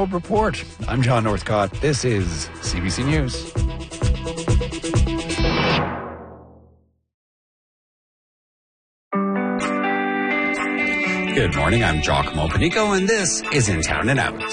Globe Report. I'm John Northcott. This is CBC News. Good morning. I'm Giacomo Panico, and this is In Town and Out.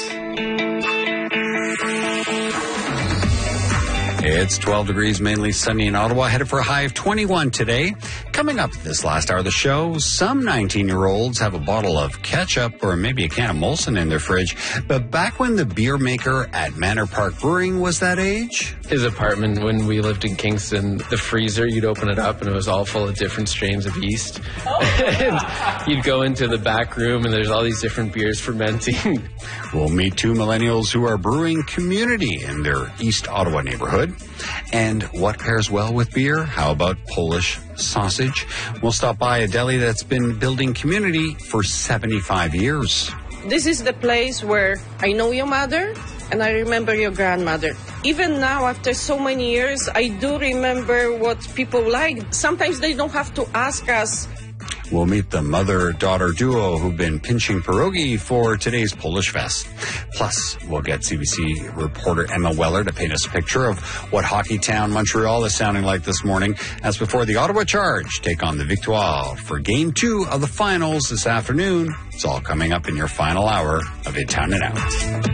It's 12 degrees, mainly sunny in Ottawa, headed for a high of 21 today. Coming up this last hour of the show, some 19-year-olds have a bottle of ketchup or maybe a can of Molson in their fridge. But back when the beer maker at Manor Park Brewing was that age? His apartment, when we lived in Kingston, the freezer, you'd open it up and it was all full of different strains of yeast. And you'd go into the back room and there's all these different beers fermenting. We'll meet two millennials who are brewing community in their East Ottawa neighborhood. And what pairs well with beer? How about Polish sausage? We'll stop by a deli that's been building community for 75 years. This is the place where I know your mother and I remember your grandmother. Even now, after so many years, I do remember what people like. Sometimes they don't have to ask us. We'll meet the mother-daughter duo who've been pinching pierogi for today's Polish Fest. Plus, we'll get CBC reporter Emma Weller to paint us a picture of what hockey town Montreal is sounding like this morning. As before, the Ottawa Charge take on the Victoire for Game 2 of the finals this afternoon. It's all coming up in your final hour of In Town and Out.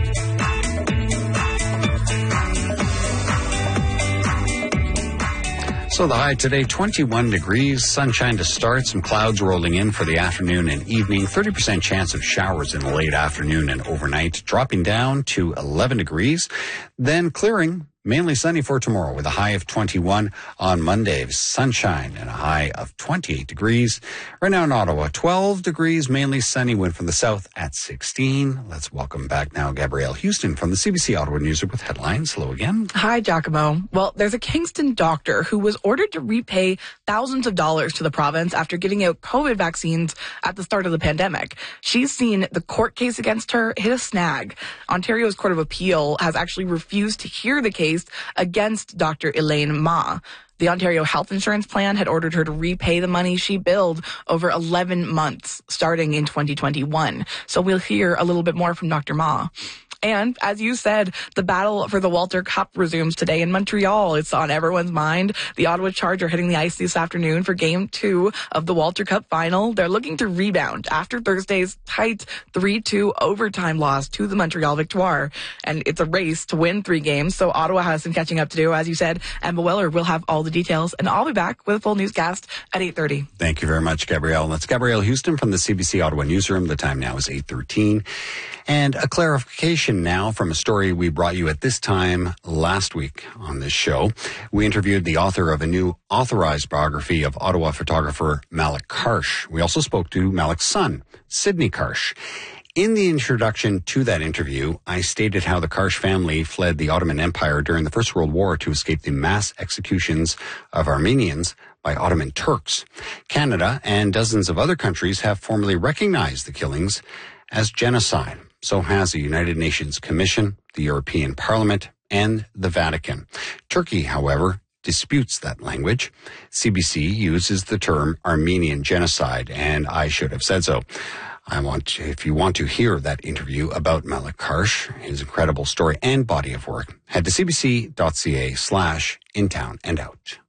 So the high today, 21 degrees, sunshine to start, some clouds rolling in for the afternoon and evening, 30% chance of showers in the late afternoon and overnight, dropping down to 11 degrees, then clearing. Mainly sunny for tomorrow with a high of 21 on Monday. Sunshine and a high of 28 degrees. Right now in Ottawa, 12 degrees, mainly sunny, wind from the south at 16. Let's welcome back now Gabrielle Houston from the CBC Ottawa Newsroom with headlines. Hello again. Hi, Giacomo. Well, there's a Kingston doctor who was ordered to repay thousands of dollars to the province after giving out COVID vaccines at the start of the pandemic. She's seen the court case against her hit a snag. Ontario's Court of Appeal has actually refused to hear the case against Dr. Elaine Ma. The Ontario Health Insurance Plan had ordered her to repay the money she billed over 11 months, starting in 2021. So we'll hear a little bit more from Dr. Ma. And as you said, the battle for the Walter Cup resumes today in Montreal. It's on everyone's mind. The Ottawa Charge are hitting the ice this afternoon for Game 2 of the Walter Cup final. They're looking to rebound after Thursday's tight 3-2 overtime loss to the Montreal Victoire. And it's a race to win 3 games, so Ottawa has some catching up to do. As you said, Emma Weller will have all the details, and I'll be back with a full newscast at 8:30. Thank you very much, Gabrielle. That's Gabrielle Houston from the CBC Ottawa Newsroom. The time now is 8:13. And a clarification now from a story we brought you at this time last week on this show. We interviewed the author of a new authorized biography of Ottawa photographer Malik Karsh. We also spoke to Malik's son, Sidney Karsh. In the introduction to that interview, I stated how the Karsh family fled the Ottoman Empire during the First World War to escape the mass executions of Armenians by Ottoman Turks. Canada and dozens of other countries have formally recognized the killings as genocide. So has the United Nations Commission, the European Parliament, and the Vatican. Turkey, however, disputes that language. CBC uses the term Armenian genocide, and I should have said so. If you want to hear that interview about Malik Karsh, his incredible story and body of work, head to cbc.ca/intowనంdout.